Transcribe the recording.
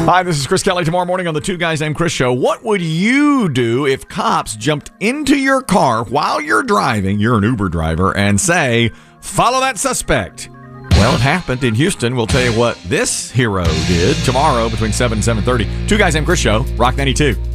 Hi, this is Chris Kelly. Tomorrow morning on the Two Guys Named Chris show, what would you do if cops jumped into your car while you're driving, you're an Uber driver, and say, follow that suspect? Well, it happened in Houston. We'll tell you what this hero did tomorrow between 7 and 7:30. Two Guys Named Chris show, Rock 92.